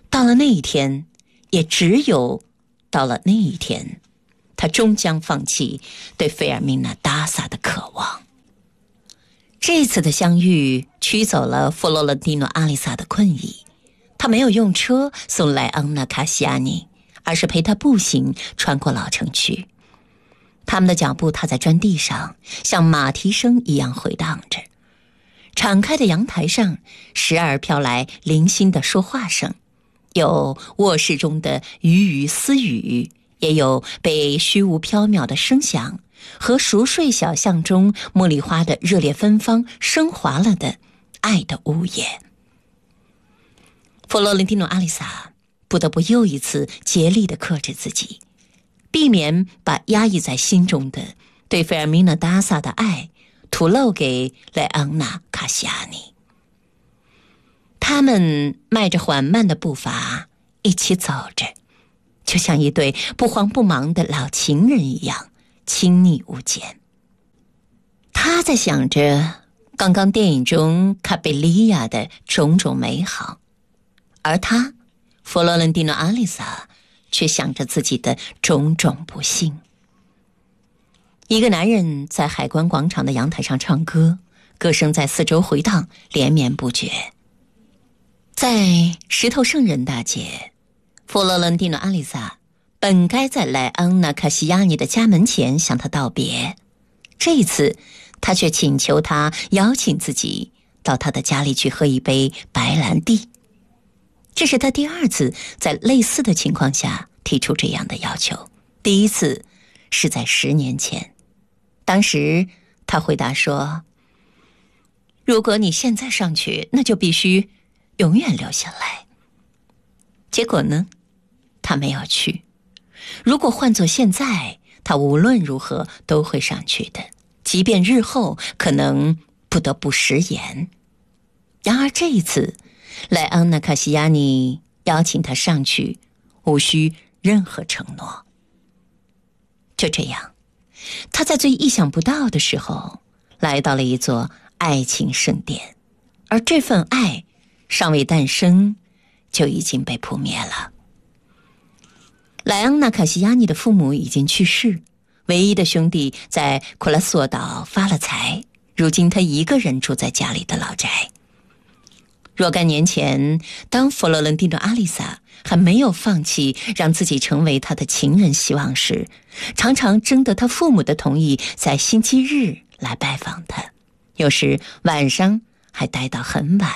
到了那一天，也只有到了那一天，他终将放弃对费尔明娜·达萨的渴望。这次的相遇驱走了弗洛伦蒂诺·阿丽萨的困意，他没有用车送莱昂纳·卡西亚尼，而是陪他步行穿过老城区。他们的脚步踏在砖地上，像马蹄声一样回荡着。敞开的阳台上，时而飘来零星的说话声，有卧室中的鱼鱼私语，也有被虚无缥缈的声响和熟睡小巷中茉莉花的热烈芬芳升华了的爱的屋檐。弗洛伦蒂诺·阿丽萨不得不又一次竭力地克制自己，避免把压抑在心中的对费尔明娜·达萨的爱吐露给莱昂娜·卡西亚尼。他们迈着缓慢的步伐一起走着，就像一对不慌不忙的老情人一样亲昵无间。他在想着刚刚电影中卡贝利亚的种种美好，而他弗洛伦蒂诺·阿丽萨却想着自己的种种不幸。一个男人在海关广场的阳台上唱歌，歌声在四周回荡，连绵不绝。在石头圣人大街，弗洛伦蒂诺·阿丽萨本该在莱昂纳·卡西亚尼的家门前向他道别，这一次他却请求他邀请自己到他的家里去喝一杯白兰地。这是他第二次在类似的情况下提出这样的要求，第一次是在10年前。当时他回答说，如果你现在上去，那就必须永远留下来。结果呢，他没有去。如果换作现在，他无论如何都会上去的，即便日后可能不得不食言。然而这一次，莱昂纳·卡西亚尼邀请他上去，无需任何承诺。就这样，他在最意想不到的时候来到了一座爱情圣殿，而这份爱尚未诞生，就已经被扑灭了。莱昂纳·卡西亚尼的父母已经去世，唯一的兄弟在库拉索岛发了财，如今他一个人住在家里的老宅。若干年前，当弗洛伦蒂诺·阿丽萨还没有放弃让自己成为他的情人希望时，常常征得他父母的同意，在星期日来拜访他，有时晚上还待到很晚。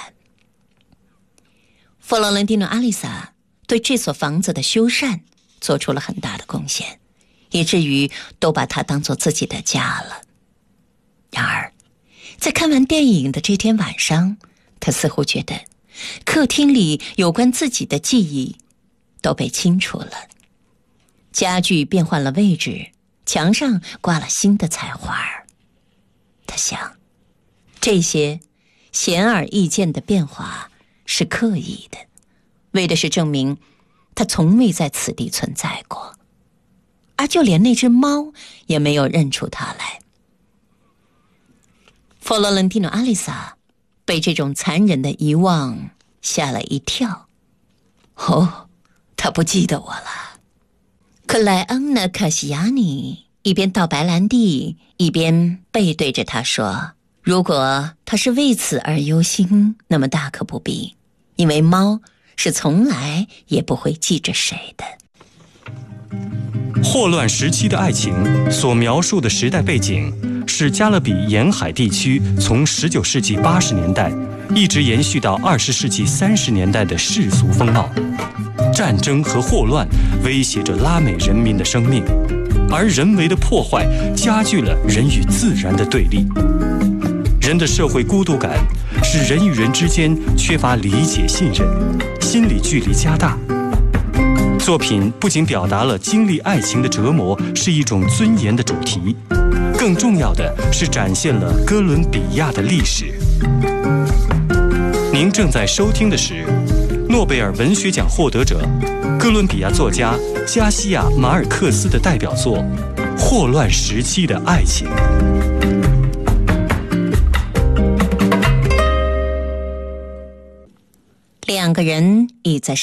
弗洛伦蒂诺·阿丽萨对这所房子的修缮做出了很大的贡献，以至于都把它当作自己的家了。然而，在看完电影的这天晚上，他似乎觉得客厅里有关自己的记忆都被清除了，家具变换了位置，墙上挂了新的彩画。他想，这些显而易见的变化是刻意的，为的是证明他从未在此地存在过，而就连那只猫也没有认出他来。弗洛伦蒂诺·阿丽萨被这种残忍的遗忘吓了一跳。哦，他不记得我了。可莱昂纳·卡西亚尼一边倒白兰地，一边背对着他说，如果他是为此而忧心，那么大可不必，因为猫是从来也不会记着谁的。 霍乱时期的爱情所描述的时代背景是加勒比沿海地区从19世纪80年代一直延续到20世纪30年代的世俗风貌。战争和霍乱威胁着拉美人民的生命，而人为的破坏加剧了人与自然的对立。人的社会孤独感使人与人之间缺乏理解信任，心理距离加大。作品不仅表达了经历爱情的折磨是一种尊严的主题，更重要的是展现了哥伦比亚的历史。您正在收听的是诺贝尔文学奖获得者、哥伦比亚作家加西亚·马尔克斯的代表作《霍乱时期的爱情》。 两个人倚在